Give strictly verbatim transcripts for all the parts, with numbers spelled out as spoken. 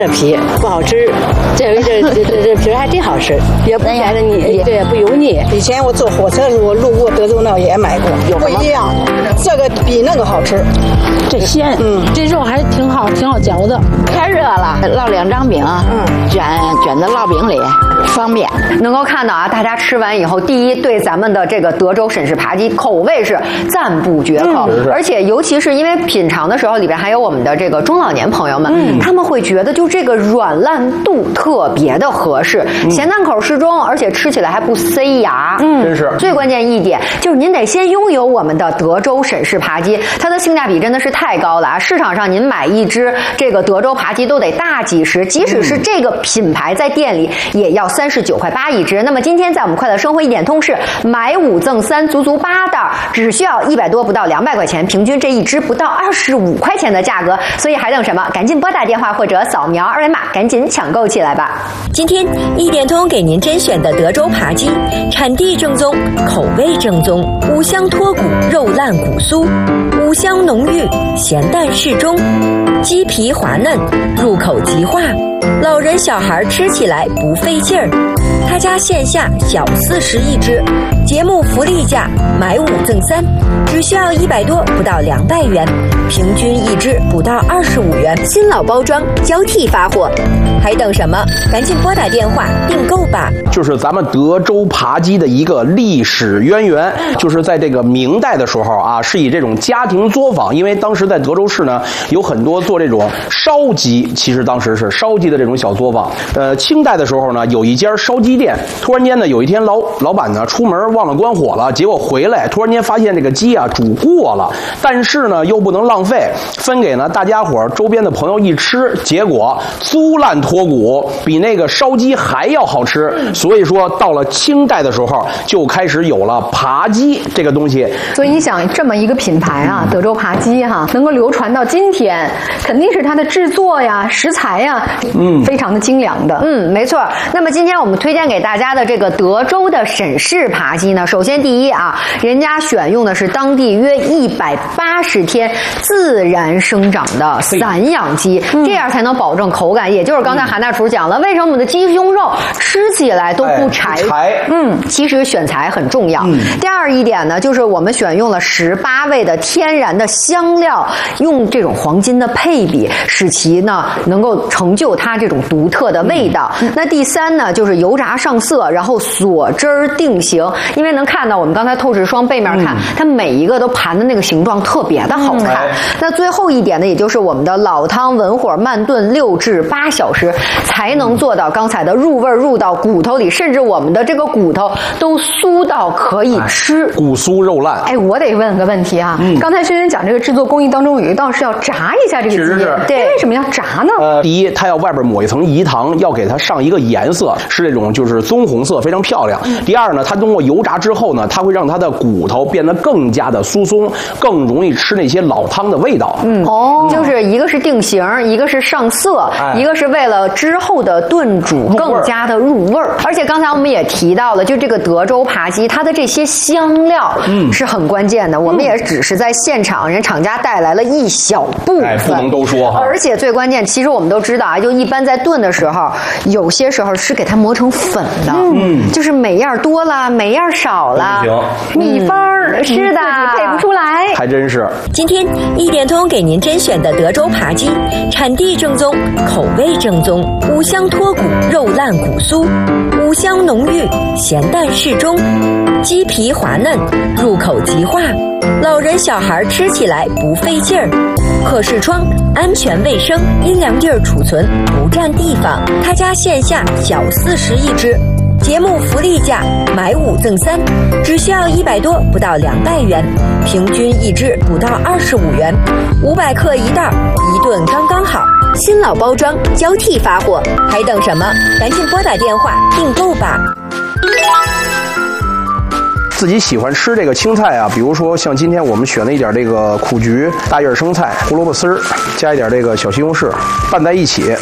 这皮不好吃，这这这这这皮还真好吃，也不显得你对不油腻。 以前我坐火车的时候路过德州那也买过，不一样，这个比那个好吃。 这鲜，嗯，这肉还挺好，挺好嚼的。 太热了，烙两张饼，嗯，卷卷在烙饼里，方便。 能够看到啊，大家吃完以后，第一对咱们的这个德州沈氏扒鸡口味是赞不绝口，嗯、而且尤其是因为品尝的时候，里边还有我们的这个中老年朋友们，嗯、他们会觉得就这个软烂度特别的合适，嗯、咸淡口适中，而且吃起来还不塞牙。 嗯，真是。 最关键一点就是您得先拥有我们的德州沈氏扒鸡，它的性价比真的是太高了啊！市场上您买一只这个德州扒鸡都得大几十，即使是这个品牌在店里也要三十九块八一只。那么今天在我们快乐生活一点通是买五赠三，足足八袋，只需要一百多不到两百块钱，平均这一只不到二十五块钱的价格，所以还等什么？赶紧拨打电话或者扫描二维码，赶紧抢购起来吧！ 今天一点通给您甄选的德州扒鸡，产地正宗，口味正宗，五香脱骨，肉烂骨酥，五香浓郁，咸淡适中，鸡皮滑嫩，入口即化，老人小孩吃起来不费劲儿。他家线下小四十一只，节目福利价买五赠三，只需要一百多不到两百元，平均一只不到二十五元，新老包装交替发货，还等什么？赶紧拨打电话订购吧！ 就是咱们德州扒鸡的一个历史渊源，就是在这个明代的时候啊，是以这种家庭作坊，因为当时在德州市呢有很多做这种烧鸡，其实当时是烧鸡的这种小作坊。呃，清代的时候呢，有一家烧鸡店，突然间呢，有一天老老板呢出门忘了关火了，结果回来突然间发现这个鸡啊煮过了，但是呢又不能浪费，分给呢大家伙周边的朋友一吃，结果酥烂脱骨，比那个烧鸡还要好吃。所以说到了清代的时候就开始有了扒鸡这个东西。 所以你想这么一个品牌啊，德州扒鸡哈、啊，能够流传到今天，肯定是它的制作呀、食材呀，嗯，非常的精良的。 嗯，没错。那么今天我们推荐给大家的这个德州的沈氏扒鸡呢，首先第一啊，人家选用的是当地约一百八十天自然生长的散养鸡，嗯、这样才能保证口感。也就是刚才韩大厨讲了，为什么我们的鸡胸肉吃起来都不柴？ 哎、柴嗯，其实选材很重要。嗯、第二一点呢，就是我们选用了十八味的天然的香料，用这种黄金的配比，使其呢能够成就它这种独特的味道。嗯、那第三呢，就是油炸上色，然后锁汁儿定型。因为能看到我们刚才透视霜背面看，嗯、它每一个都盘的那个形状特别的好看。嗯、那最后一点呢，也就是我们的老汤文火慢炖六至八小时，才能做到刚才的入味入到骨头里，甚至我们的这个骨头都酥到可以吃， 哎、骨酥肉烂。 哎，我得问个问题啊，嗯、刚才轩轩讲这个制作工艺当中有一道是要炸一下这个鸡， 是是对，为什么要炸呢？ 呃，第一，它要外边抹一层饴糖，要给它上一个颜色，是这种就是棕红色，非常漂亮。嗯、第二呢，它通过油炸之后呢，它会让它的骨头变得更加的酥松，更容易吃那些老汤的味道。 嗯，哦，就是一个是定型，一个是上色，哎、一个是为了之后的炖煮更加的入味儿。而且刚才我们也提到了，就这个德州扒鸡，它的这些香料是很关键的。嗯、我们也只是在现场，人厂家带来了一小部分， 哎、不能都说哈。 而且最关键，其实我们都知道啊，就一般在炖的时候，有些时候是给它磨成粉的，嗯，就是每样多了，每样少了，秘方是的，配不出来， 还真是。 今天一点通给您甄选的德州扒鸡，产地正宗，口味正宗，五香脱骨，肉烂骨酥，五香浓郁，咸淡适中，鸡皮滑嫩，入口即化，老人小孩吃起来不费劲儿，可视窗，安全卫生，阴凉地儿储存，不占地方。他家线下小四十一只，节目福利价买五赠三，只需要一百多不到两百元，平均一只不到二十五元，五百克一袋，一顿刚刚好。新老包装交替发货，还等什么？赶紧拨打电话订购吧！ 自己喜欢吃这个青菜啊，比如说像今天我们选了一点这个苦菊、大叶生菜、胡萝卜丝儿，加一点这个小西红柿，拌在一起。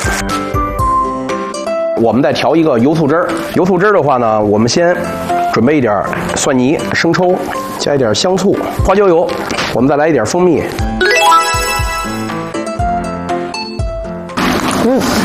我们再调一个油醋汁儿。油醋汁儿的话呢，我们先准备一点蒜泥、生抽，加一点香醋、花椒油，我们再来一点蜂蜜。 嗯，